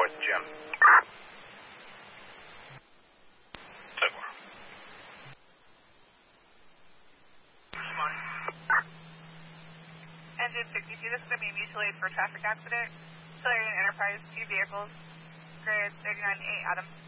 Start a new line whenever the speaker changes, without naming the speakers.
North, Jim.
Engine 62, this is going to be a mutual aid for a traffic accident. Celebrating Enterprise, 2 vehicles. Grid 39-8, Adam.